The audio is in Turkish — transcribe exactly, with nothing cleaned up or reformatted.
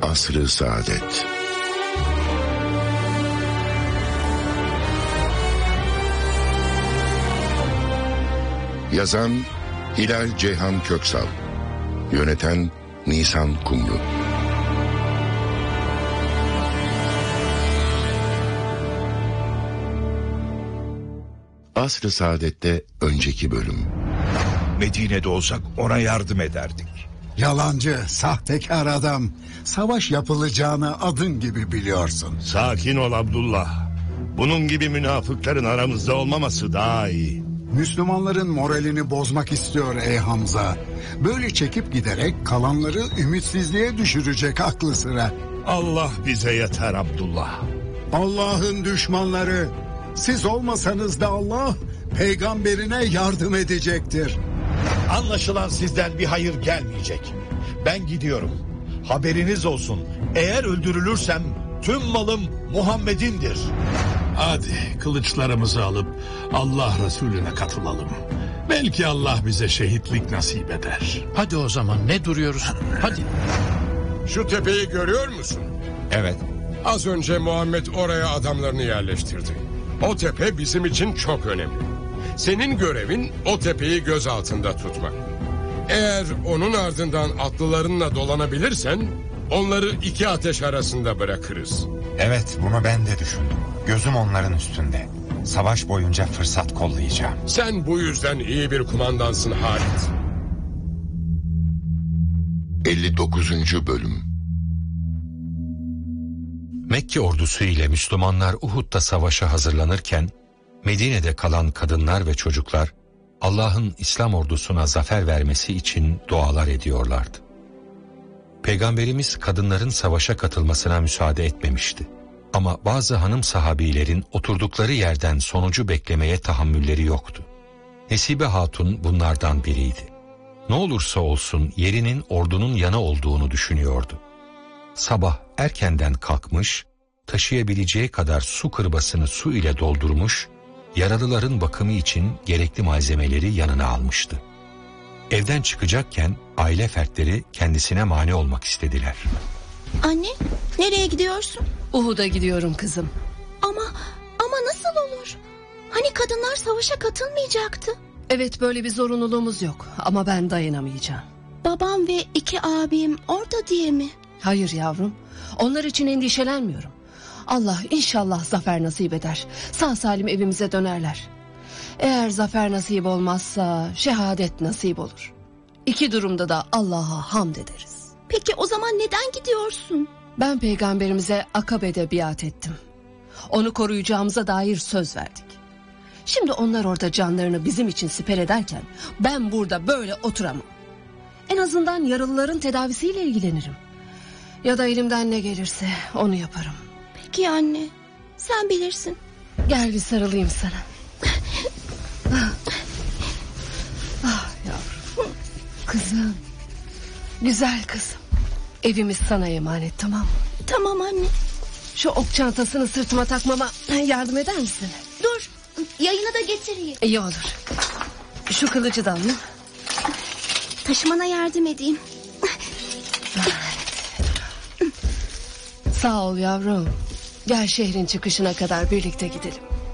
Asr-ı Saadet. Yazan Hilal Ceyhan Köksal, yöneten Nisan Kumru. Asr-ı Saadet'te önceki bölüm. Medine'de olsak ona yardım ederdik. Yalancı, sahtekar adam. Savaş yapılacağını adın gibi biliyorsun. Sakin ol Abdullah. Bunun gibi münafıkların aramızda olmaması daha iyi. Müslümanların moralini bozmak istiyor ey Hamza. Böyle çekip giderek kalanları ümitsizliğe düşürecek aklı sıra. Allah bize yeter Abdullah. Allah'ın düşmanları. Siz olmasanız da Allah peygamberine yardım edecektir. Anlaşılan sizden bir hayır gelmeyecek. Ben gidiyorum. Haberiniz olsun. Eğer öldürülürsem tüm malım Muhammed'indir. Hadi kılıçlarımızı alıp Allah Resulüne katılalım. Belki Allah bize şehitlik nasip eder. Hadi o zaman ne duruyoruz? Hadi. Şu tepeyi görüyor musun? Evet. Az önce Muhammed oraya adamlarını yerleştirdi. O tepe bizim için çok önemli. Senin görevin o tepeyi göz altında tutmak. Eğer onun ardından atlılarınla dolanabilirsen onları iki ateş arasında bırakırız. Evet, bunu ben de düşündüm. Gözüm onların üstünde. Savaş boyunca fırsat kollayacağım. Sen bu yüzden iyi bir kumandansın Halit. elli dokuzuncu bölüm. Mekke ordusu ile Müslümanlar Uhud'da savaşa hazırlanırken Medine'de kalan kadınlar ve çocuklar Allah'ın İslam ordusuna zafer vermesi için dualar ediyorlardı. Peygamberimiz kadınların savaşa katılmasına müsaade etmemişti. Ama bazı hanım sahabilerin oturdukları yerden sonucu beklemeye tahammülleri yoktu. Nesibe Hatun bunlardan biriydi. Ne olursa olsun yerinin ordunun yanı olduğunu düşünüyordu. Sabah erkenden kalkmış, taşıyabileceği kadar su kırbasını su ile doldurmuş, yaralıların bakımı için gerekli malzemeleri yanına almıştı. Evden çıkacakken aile fertleri kendisine mani olmak istediler. Anne, nereye gidiyorsun? Uhud'a gidiyorum kızım. Ama, ama nasıl olur? Hani kadınlar savaşa katılmayacaktı? Evet, böyle bir zorunluluğumuz yok ama ben dayanamayacağım. Babam ve iki abim orada diye mi? Hayır yavrum, onlar için endişelenmiyorum. Allah inşallah zafer nasip eder. Sağ salim evimize dönerler. Eğer zafer nasip olmazsa şehadet nasip olur. İki durumda da Allah'a hamd ederiz. Peki o zaman neden gidiyorsun? Ben peygamberimize Akabe'de biat ettim. Onu koruyacağımıza dair söz verdik. Şimdi onlar orada canlarını bizim için siper ederken ben burada böyle oturamam. En azından yaralıların tedavisiyle ilgilenirim. Ya da elimden ne gelirse onu yaparım. Peki anne, sen bilirsin. Gel bir sarılayım sana. ah. ah yavrum. Kızım. Güzel kızım. Evimiz sana emanet, tamam mı? Tamam anne. Şu ok çantasını sırtıma takmama yardım eder misin? Dur, yayını da getireyim. İyi olur. Şu kılıcı da alayım. Taşımana yardım edeyim. Sağ ol yavrum. Gel şehrin çıkışına kadar birlikte gidelim.